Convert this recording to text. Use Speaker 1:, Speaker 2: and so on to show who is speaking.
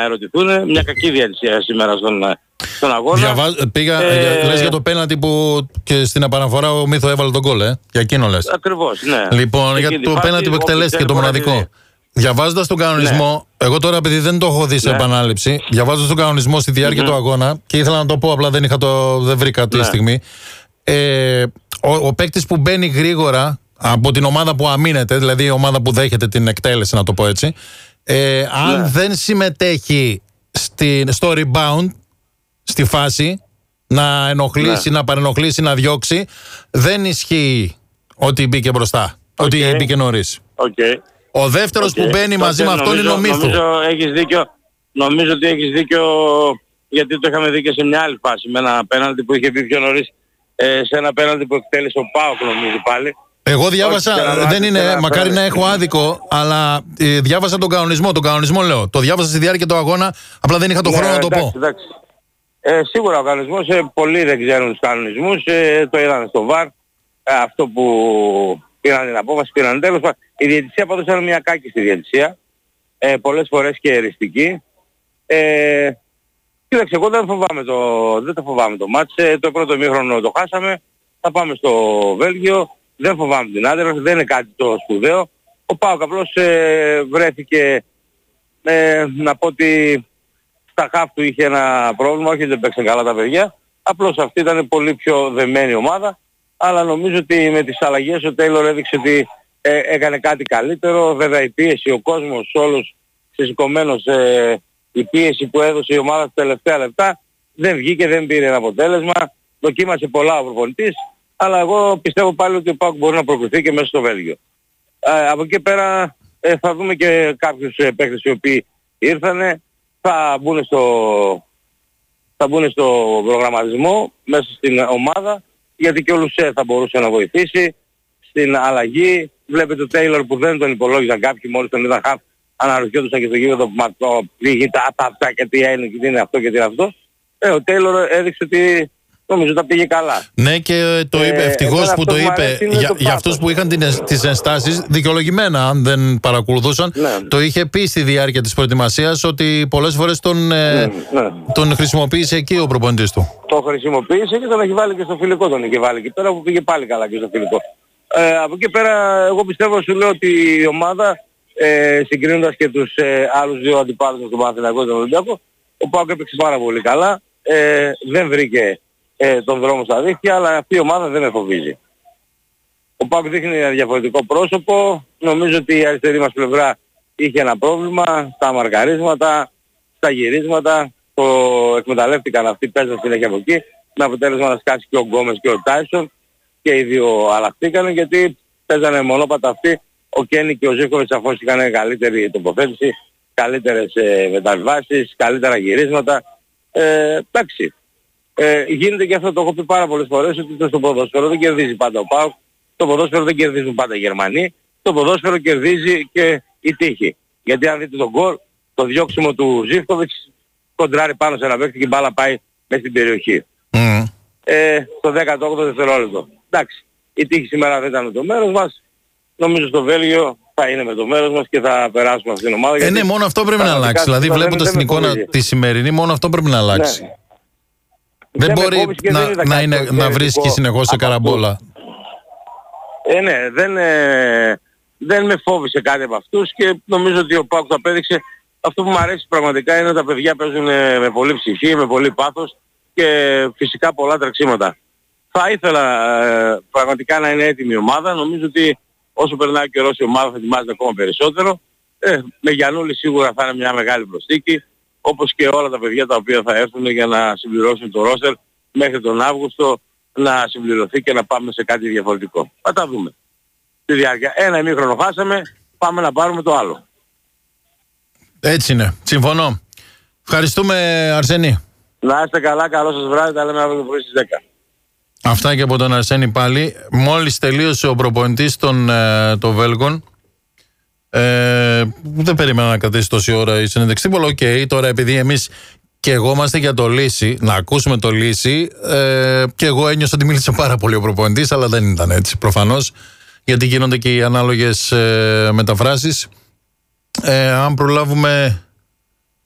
Speaker 1: ερωτηθούν. Μια κακή διαιτησία σήμερα στον αγώνα.
Speaker 2: Λες για το πέναλτι που και στην επαναφορά ο Μίθο έβαλε τον γκολ, για εκείνο λες.
Speaker 1: Ακριβώς, ναι.
Speaker 2: Λοιπόν, για το πέναλτι που εκτελέστηκε το μοναδικό. Διαβάζοντας τον κανονισμό, εγώ τώρα επειδή δεν το έχω δει σε επανάληψη, διαβάζοντας τον κανονισμό στη διάρκεια του αγώνα και ήθελα να το πω, απλά δεν βρήκα τη στιγμή. Ο παίκτης που μπαίνει γρήγορα από την ομάδα που αμήνεται, δηλαδή η ομάδα που δέχεται την εκτέλεση, να το πω έτσι, αν δεν συμμετέχει στο rebound, στη φάση, να ενοχλήσει, να παρενοχλήσει, να διώξει, δεν ισχύει ότι μπήκε μπροστά, ότι μπήκε νωρίς. Ο δεύτερος που μπαίνει μαζί με αυτόν είναι ο Μίθου.
Speaker 1: Νομίζω ότι έχεις δίκιο, γιατί το είχαμε δει και σε μια άλλη φάση, με ένα πέναλτι που είχε μπει πιο νωρίς, σε ένα πέναλτι που εκτέλεσε ο ΠΑΟΚ, νομίζω πάλι.
Speaker 2: Εγώ διάβασα, δεν είναι, μακάρι να έχω άδικο, αλλά διάβασα τον κανονισμό. Τον κανονισμό λέω. Το διάβασα στη διάρκεια του αγώνα, απλά δεν είχα τον χρόνο να το πω.
Speaker 1: Σίγουρα ο κανονισμός, πολλοί δεν ξέρουν τους κανονισμούς, το είδαν στο VAR, αυτό που πήραν την απόφαση, πήραν τέλος. Η διαιτησία πάντως ήταν μια κάκιστη διαιτησία, πολλές φορές και εριστική. Κοίταξε, εγώ δεν το φοβάμαι το μάτς, το πρώτο ημίχρονο το χάσαμε, θα πάμε στο Βέλγιο, δεν φοβάμαι την Άντερλεχτ, δεν είναι κάτι το σπουδαίο. Ο ΠΑΟΚ απλώς βρέθηκε, να πω ότι στα χαφ του είχε ένα πρόβλημα, όχι δεν παίξαν καλά τα παιδιά, απλώς αυτή ήταν πολύ πιο δεμένη ομάδα, αλλά νομίζω ότι με τις αλλαγές ο Τέιλορ έδειξε ότι έκανε κάτι καλύτερο. Βέβαια η πίεση, ο κόσμος όλος συσσηκωμένος, η πίεση που έδωσε η ομάδα στα τελευταία λεπτά δεν βγήκε, δεν πήρε ένα αποτέλεσμα, δοκίμασε πολλά ο προπονητής, αλλά εγώ πιστεύω πάλι ότι ο ΠΑΟΚ μπορεί να προκριθεί και μέσα στο Βέλγιο. Από εκεί πέρα θα δούμε και κάποιους παίκτες οι οποίοι ήρθανε, θα μπουν στο προγραμματισμό μέσα στην ομάδα, γιατί και ο Λουσέ θα μπορούσε να βοηθήσει στην αλλαγή. Βλέπετε ο Τέιλορ που δεν τον υπολόγιζαν κάποιοι, μόλις τον είδαν χαφ, αναρωτιόντουσαν και στο γήπεδο που πήγε τα αυτά και τι είναι αυτό και τι είναι αυτό. Ο Τέιλορ έδειξε ότι νομίζω τα πήγε καλά.
Speaker 2: Ναι, και το είπε, ευτυχώς που το είπε, για αυτούς που είχαν τις ενστάσεις, δικαιολογημένα αν δεν παρακολουθούσαν, το είχε πει στη διάρκεια της προετοιμασίας ότι πολλές φορές τον χρησιμοποίησε εκεί ο προπονητής του.
Speaker 1: Το χρησιμοποίησε και τον έχει βάλει και στο φιλικό, τον είχε βάλει και πέρα που πήγε πάλι καλά και στο φιλικό. Από εκεί πέρα εγώ πιστεύω, σου λέω ότι η ομάδα, συγκρίνοντας και τους άλλους δύο αντιπάλους του Παναθηναϊκό και τον Ολυμπιακό, ο ΠΑΟΚ έπαιξε πάρα πολύ καλά, δεν βρήκε τον δρόμο στα δίχτυα, αλλά αυτή η ομάδα δεν με φοβίζει. Ο ΠΑΟΚ δείχνει ένα διαφορετικό πρόσωπο. Νομίζω ότι η αριστερή μας πλευρά είχε ένα πρόβλημα στα μαρκαρίσματα, στα γυρίσματα. Το εκμεταλλεύτηκαν αυτοί, παίζαν συνέχεια από εκεί, με αποτέλεσμα να σκάσει και ο Γκόμες και ο Τάισον, και οι δύο αλλάχτηκαν γιατί παίζανε μονόπατα αυτοί. Ο Κένι και ο Ζίβκοβιτς σαφώς είχαν καλύτερη τοποθέτηση, καλύτερες μεταβιβάσεις, καλύτερα γυρίσματα. Εντάξει. Γίνεται και αυτό, το έχω πει πάρα πολλές φορές, ότι στο ποδόσφαιρο δεν κερδίζει πάντα ο ΠΑΟΚ, στο ποδόσφαιρο δεν κερδίζουν πάντα οι Γερμανοί, στο ποδόσφαιρο κερδίζει και η τύχη. Γιατί αν δείτε τον γκολ, το διώξιμο του Ζίβκοβιτς κοντράρει πάνω σε ένα παίκτη και η μπάλα πάει μέσα στην περιοχή. Στο 18ο δευτερόλεπτο. Εντάξει, η τύχη σήμερα δεν ήταν με το μέρος μας, νομίζω στο Βέλγιο θα είναι με το μέρος μας και θα περάσουμε αυτήν την ομάδα.
Speaker 2: Ναι, μόνο αυτό πρέπει να αλλάξει. Δηλαδή βλέποντας την εικόνα τη σημερινή, μόνο αυτό πρέπει να αλλάξει. Ναι. Δεν μπορεί να βρίσκει συνεχώς σε καραμπόλα.
Speaker 1: Ναι, δεν με φόβησε κάτι από αυτούς και νομίζω ότι ο ΠΑΟΚ το απέδειξε. Αυτό που μου αρέσει πραγματικά είναι ότι τα παιδιά παίζουν με πολύ ψυχή, με πολύ πάθος και φυσικά πολλά τρεξίματα. Θα ήθελα πραγματικά να είναι έτοιμη η ομάδα. Νομίζω ότι όσο περνάει ο καιρός η ομάδα θα ετοιμάζεται ακόμα περισσότερο. Με Γιαννούλη σίγουρα θα είναι μια μεγάλη προσθήκη, όπως και όλα τα παιδιά τα οποία θα έρθουν για να συμπληρώσουν το ρόστερ μέχρι τον Αύγουστο, να συμπληρωθεί και να πάμε σε κάτι διαφορετικό. Θα τα δούμε. Στη διάρκεια. Ένα ημίχρονο χάσαμε, πάμε να πάρουμε το άλλο.
Speaker 2: Έτσι είναι. Συμφωνώ. Ευχαριστούμε, Αρσένη.
Speaker 1: Να είστε καλά, καλό σας βράδυ, τα λέμε αύριο το πρωί στις 10.
Speaker 2: Αυτά και από τον Αρσένη πάλι. Μόλις τελείωσε ο προπονητής των Βέλγων, δεν περίμενα να κρατήσει τόση ώρα η συνέντευξη. Πολύ οκ. Τώρα επειδή εμείς και εγώ είμαστε για το Λύση, να ακούσουμε το Λύση, και εγώ ένιωσα ότι μίλησε πάρα πολύ ο προπονητής, αλλά δεν ήταν έτσι προφανώς, γιατί γίνονται και οι ανάλογες μεταφράσεις. Αν προλάβουμε